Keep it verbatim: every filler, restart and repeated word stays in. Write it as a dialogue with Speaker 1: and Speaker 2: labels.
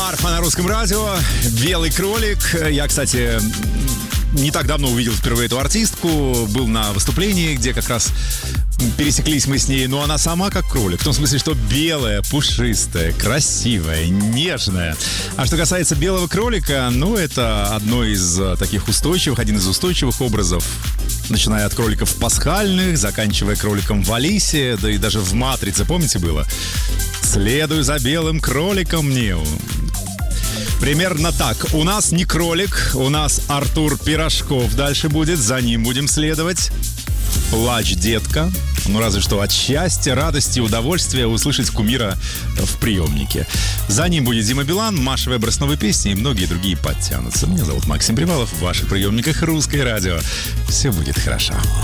Speaker 1: Марфа на русском радио. Белый кролик. Я, кстати, не так давно увидел впервые эту артистку. Был на выступлении, где как раз пересеклись мы с ней. Но она сама как кролик. В том смысле, что белая, пушистая, красивая, нежная. А что касается белого кролика, ну, это одно из таких устойчивых, один из устойчивых образов. Начиная от кроликов пасхальных, заканчивая кроликом в Алисе, да и даже в «Матрице», помните, было? «Следуй за белым кроликом, Нео». Примерно так. У нас не кролик, у нас Артур Пирожков дальше будет, за ним будем следовать. «Плачь, детка». Ну, разве что от счастья, радости, удовольствия услышать кумира в приемнике. За ним будет Дима Билан, Маша Вебер с новой песней и многие другие подтянутся. Меня зовут Максим Привалов. В ваших приемниках «Русское радио». Все будет хорошо.